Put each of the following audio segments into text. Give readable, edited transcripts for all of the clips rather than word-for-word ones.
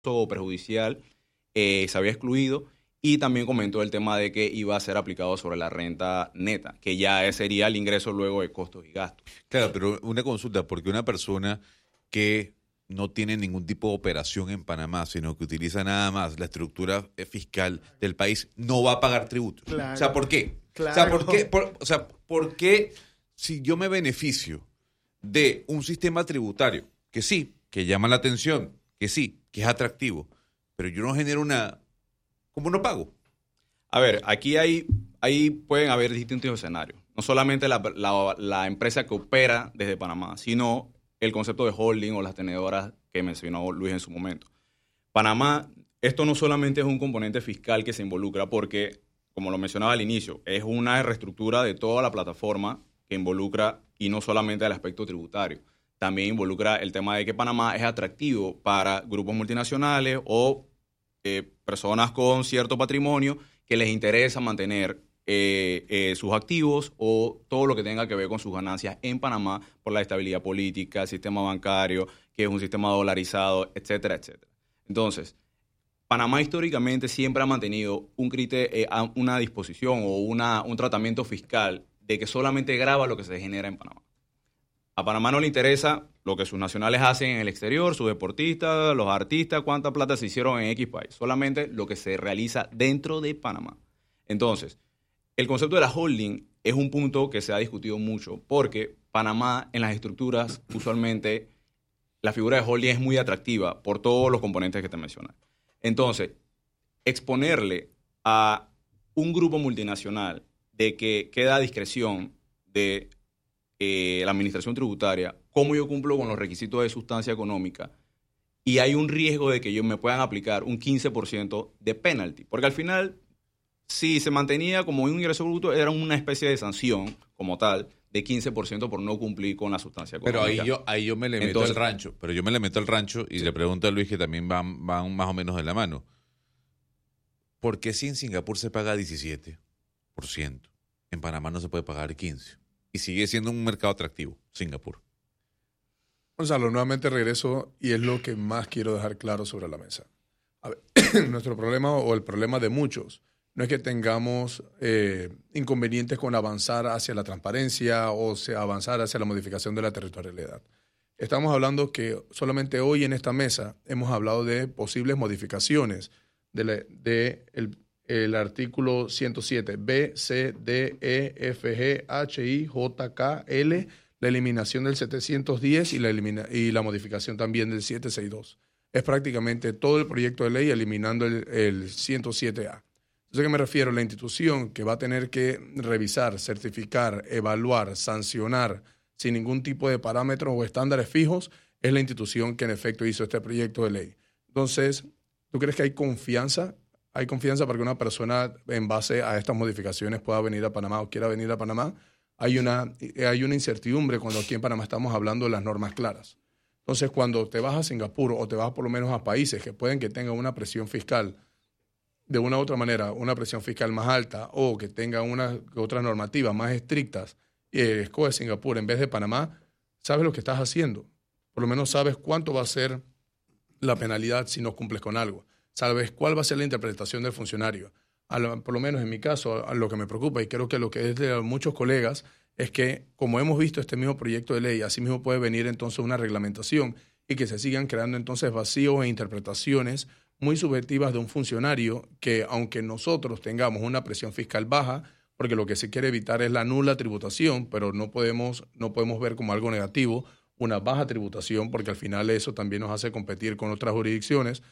o perjudicial se había excluido, y también comentó el tema de que iba a ser aplicado sobre la renta neta, que ya sería el ingreso luego de costos y gastos. Claro, pero una consulta, porque una persona que no tiene ningún tipo de operación en Panamá, sino que utiliza nada más la estructura fiscal del país, no va a pagar tributos. Claro. O sea, ¿por qué? Claro. O sea, ¿por qué? ¿Por qué si yo me beneficio de un sistema tributario que sí, que llama la atención, que sí, que es atractivo, pero yo no genero ¿cómo no pago? A ver, aquí ahí pueden haber distintos escenarios. No solamente la empresa que opera desde Panamá, sino el concepto de holding o las tenedoras que mencionó Luis en su momento. Panamá, esto no solamente es un componente fiscal que se involucra porque, como lo mencionaba al inicio, es una reestructura de toda la plataforma que involucra, y no solamente el aspecto tributario, también involucra el tema de que Panamá es atractivo para grupos multinacionales o personas con cierto patrimonio que les interesa mantener sus activos o todo lo que tenga que ver con sus ganancias en Panamá por la estabilidad política, el sistema bancario, que es un sistema dolarizado, etcétera, etcétera. Entonces, Panamá históricamente siempre ha mantenido una disposición o un tratamiento fiscal de que solamente grava lo que se genera en Panamá. A Panamá no le interesa lo que sus nacionales hacen en el exterior, sus deportistas, los artistas, cuánta plata se hicieron en X país. Solamente lo que se realiza dentro de Panamá. Entonces, el concepto de la holding es un punto que se ha discutido mucho porque Panamá en las estructuras, usualmente, la figura de holding es muy atractiva por todos los componentes que te mencioné. Entonces, exponerle a un grupo multinacional de que queda a discreción de la administración tributaria, cómo yo cumplo con los requisitos de sustancia económica, y hay un riesgo de que ellos me puedan aplicar un 15% de penalty, porque al final, si se mantenía como un ingreso bruto, era una especie de sanción como tal, de 15% por no cumplir con la sustancia Pero económica. ahí yo me le meto al rancho. Pero yo me le meto al rancho y le pregunto a Luis, que también van más o menos de la mano. ¿Por qué si en Singapur se paga 17%, en Panamá no se puede pagar 15%? Y sigue siendo un mercado atractivo, Singapur. Gonzalo, nuevamente regreso y es lo que más quiero dejar claro sobre la mesa. A ver, nuestro problema o el problema de muchos no es que tengamos inconvenientes con avanzar hacia la transparencia o sea, avanzar hacia la modificación de la territorialidad. Estamos hablando que solamente hoy en esta mesa hemos hablado de posibles modificaciones el artículo 107, B, C, D, E, F, G, H, I, J, K, L, la eliminación del 710 y la modificación también del 762. Es prácticamente todo el proyecto de ley eliminando el 107A. Entonces, ¿a qué me refiero? La institución que va a tener que revisar, certificar, evaluar, sancionar sin ningún tipo de parámetros o estándares fijos es la institución que en efecto hizo este proyecto de ley. Entonces, ¿tú crees que hay confianza? ¿Hay confianza para que una persona en base a estas modificaciones pueda venir a Panamá o quiera venir a Panamá? Hay una incertidumbre cuando aquí en Panamá estamos hablando de las normas claras. Entonces, cuando te vas a Singapur o te vas por lo menos a países que pueden que tengan una presión fiscal de una u otra manera, una presión fiscal más alta o que tengan otras normativas más estrictas, escoge Singapur en vez de Panamá, sabes lo que estás haciendo. Por lo menos sabes cuánto va a ser la penalidad si no cumples con algo. Sabes cuál va a ser la interpretación del funcionario. Por lo menos en mi caso, a lo que me preocupa y creo que lo que es de muchos colegas es que, como hemos visto este mismo proyecto de ley, así mismo puede venir entonces una reglamentación y que se sigan creando entonces vacíos e interpretaciones muy subjetivas de un funcionario que, aunque nosotros tengamos una presión fiscal baja, porque lo que se quiere evitar es la nula tributación, pero no podemos ver como algo negativo una baja tributación, porque al final eso también nos hace competir con otras jurisdicciones.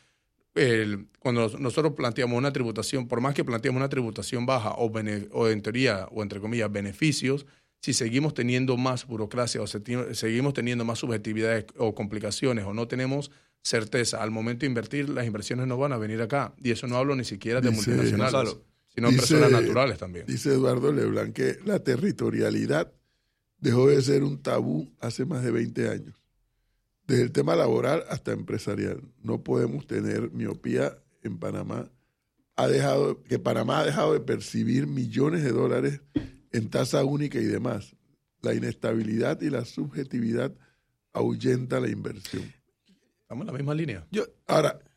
Cuando nosotros planteamos una tributación, por más que planteemos una tributación baja o en teoría, o entre comillas, beneficios, si seguimos teniendo más burocracia o seguimos teniendo más subjetividades o complicaciones o no tenemos certeza al momento de invertir, las inversiones no van a venir acá. Y eso no hablo ni siquiera de multinacionales, sino de personas naturales también. Dice Eduardo Leblanc que la territorialidad dejó de ser un tabú hace más de 20 años. Desde el tema laboral hasta empresarial. No podemos tener miopía en Panamá. Panamá ha dejado de percibir millones de dólares en tasa única y demás. La inestabilidad y la subjetividad ahuyenta la inversión. Estamos en la misma línea. Ahora,